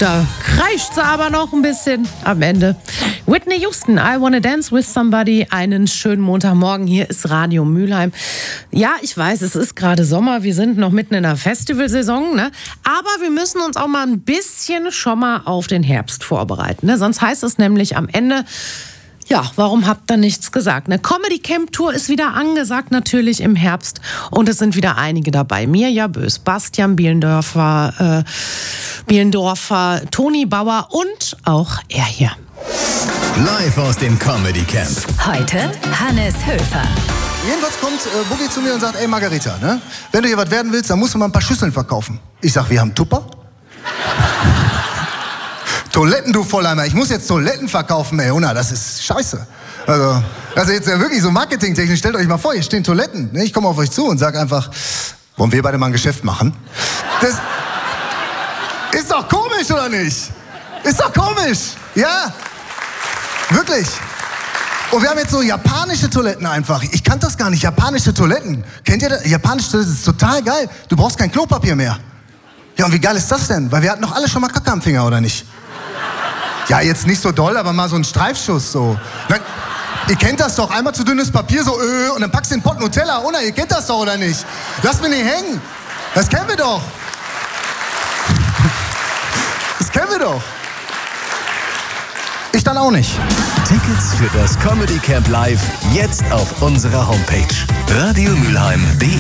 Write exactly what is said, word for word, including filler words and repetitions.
da kreischt sie aber noch ein bisschen am Ende. Whitney Houston, I Wanna Dance With Somebody. Einen schönen Montagmorgen. Hier ist Radio Mülheim. Ja, ich weiß, es ist gerade Sommer. Wir sind noch mitten in der Festivalsaison, ne? Aber wir müssen uns auch mal ein bisschen schon mal auf den Herbst vorbereiten, ne? Sonst heißt es nämlich am Ende... Ja, warum habt ihr nichts gesagt? Eine Comedy Camp Tour ist wieder angesagt, natürlich im Herbst. Und es sind wieder einige dabei. Mirja Bös, Bastian Bielendorfer, äh, Bielendorfer, Toni Bauer und auch er hier. Live aus dem Comedy Camp. Heute Hannes Höfer. Jedenfalls kommt äh, Boogie zu mir und sagt, ey Margarita, ne? Wenn du hier was werden willst, dann musst du mal ein paar Schüsseln verkaufen. Ich sag, wir haben Tupper? Toiletten, du Volleimer. Ich muss jetzt Toiletten verkaufen, ey, Una, das ist scheiße. Also, also jetzt ja wirklich so marketingtechnisch, stellt euch mal vor, hier stehen Toiletten. Ne? Ich komme auf euch zu und sag einfach, wollen wir beide mal ein Geschäft machen? Das ist doch komisch, oder nicht? Ist doch komisch, ja? Wirklich. Und wir haben jetzt so japanische Toiletten einfach. Ich kannte das gar nicht, japanische Toiletten. Kennt ihr das? Japanische Toiletten, das ist total geil. Du brauchst kein Klopapier mehr. Ja, und wie geil ist das denn? Weil wir hatten doch alle schon mal Kacke am Finger, oder nicht? Ja, jetzt nicht so doll, aber mal so ein Streifschuss so. Dann, ihr kennt das doch, einmal zu dünnes Papier so, öh, und dann packst du den Pott Nutella, oder? Ihr kennt das doch, oder nicht? Lass mich nicht hängen. Das kennen wir doch. Das kennen wir doch. Ich dann auch nicht. Tickets für das Comedy Camp Live jetzt auf unserer Homepage radio mülheim punkt de.